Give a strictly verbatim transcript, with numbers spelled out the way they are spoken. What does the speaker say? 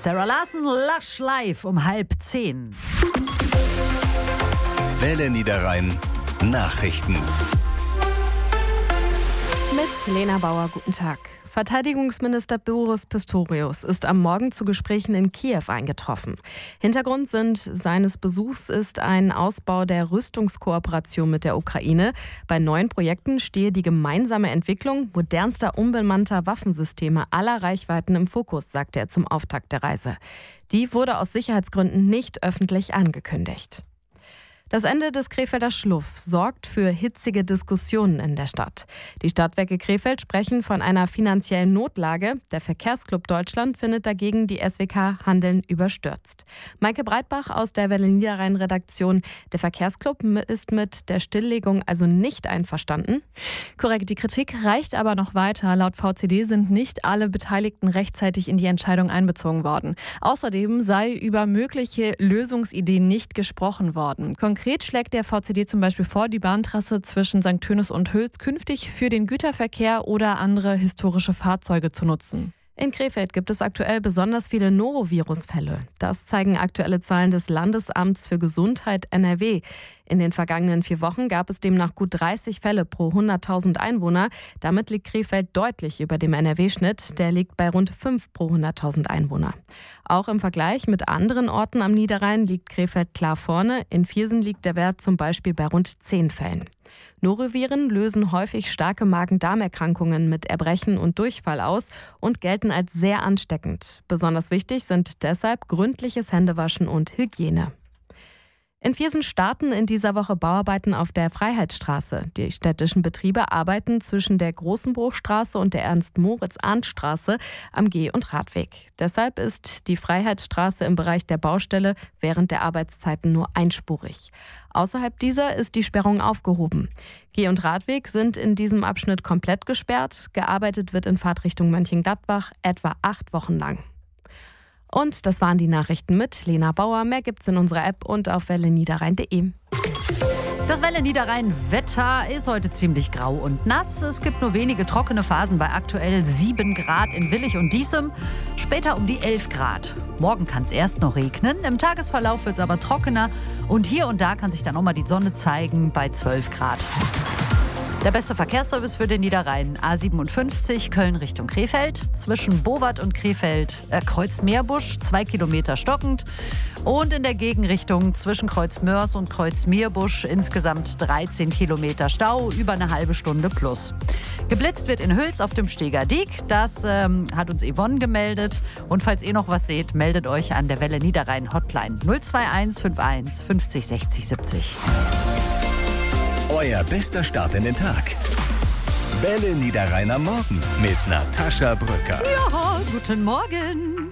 Sarah Larsen, Lush live um halb zehn. Welle Niederrhein Nachrichten. Mit Lena Bauer, guten Tag. Verteidigungsminister Boris Pistorius ist am Morgen zu Gesprächen in Kiew eingetroffen. Hintergrund sind seines Besuchs ist ein Ausbau der Rüstungskooperation mit der Ukraine. Bei neuen Projekten stehe die gemeinsame Entwicklung modernster unbemannter Waffensysteme aller Reichweiten im Fokus, sagte er zum Auftakt der Reise. Die wurde aus Sicherheitsgründen nicht öffentlich angekündigt. Das Ende des Krefelder Schluff sorgt für hitzige Diskussionen in der Stadt. Die Stadtwerke Krefeld sprechen von einer finanziellen Notlage. Der Verkehrsclub Deutschland findet dagegen die S W K-Handeln überstürzt. Maike Breitbach aus der Welle Niederrhein-Redaktion. Der Verkehrsclub ist mit der Stilllegung also nicht einverstanden? Korrekt, die Kritik reicht aber noch weiter. Laut V C D sind nicht alle Beteiligten rechtzeitig in die Entscheidung einbezogen worden. Außerdem sei über mögliche Lösungsideen nicht gesprochen worden. Konkret schlägt der V C D zum Beispiel vor, die Bahntrasse zwischen Sankt Tönis und Hüls künftig für den Güterverkehr oder andere historische Fahrzeuge zu nutzen. In Krefeld gibt es aktuell besonders viele Norovirus-Fälle. Das zeigen aktuelle Zahlen des Landesamts für Gesundheit N R W. In den vergangenen vier Wochen gab es demnach gut dreißig Fälle pro hunderttausend Einwohner. Damit liegt Krefeld deutlich über dem N R W-Schnitt. Der liegt bei rund fünf pro hunderttausend Einwohner. Auch im Vergleich mit anderen Orten am Niederrhein liegt Krefeld klar vorne. In Viersen liegt der Wert zum Beispiel bei rund zehn Fällen. Noroviren lösen häufig starke Magen-Darm-Erkrankungen mit Erbrechen und Durchfall aus und gelten als sehr ansteckend. Besonders wichtig sind deshalb gründliches Händewaschen und Hygiene. In Viersen starten in dieser Woche Bauarbeiten auf der Freiheitsstraße. Die städtischen Betriebe arbeiten zwischen der Großenbruchstraße und der Ernst-Moritz-Arndt-Straße am Geh- und Radweg. Deshalb ist die Freiheitsstraße im Bereich der Baustelle während der Arbeitszeiten nur einspurig. Außerhalb dieser ist die Sperrung aufgehoben. Geh- und Radweg sind in diesem Abschnitt komplett gesperrt. Gearbeitet wird in Fahrtrichtung Mönchengladbach etwa acht Wochen lang. Und das waren die Nachrichten mit Lena Bauer. Mehr gibt's in unserer App und auf welle niederrhein punkt de. Das Welle Niederrhein-Wetter ist heute ziemlich grau und nass. Es gibt nur wenige trockene Phasen bei aktuell sieben Grad in Willich und Diesem. Später um die elf Grad. Morgen kann es erst noch regnen. Im Tagesverlauf wird es aber trockener. Und hier und da kann sich dann auch mal die Sonne zeigen bei zwölf Grad. Der beste Verkehrsservice für den Niederrhein, A siebenundfünfzig, Köln Richtung Krefeld. Zwischen Bowart und Krefeld, äh, Kreuz Meerbusch, zwei Kilometer stockend. Und in der Gegenrichtung zwischen Kreuz Mörs und Kreuz Meerbusch insgesamt dreizehn Kilometer Stau, über eine halbe Stunde plus. Geblitzt wird in Hüls auf dem Steger Diek. Das ähm, hat uns Yvonne gemeldet. Und falls ihr noch was seht, meldet euch an der Welle Niederrhein Hotline null zwei eins fünf eins fünfzig sechzig siebzig. Euer bester Start in den Tag. Welle Niederrhein am Morgen mit Natascha Brücker. Ja, guten Morgen.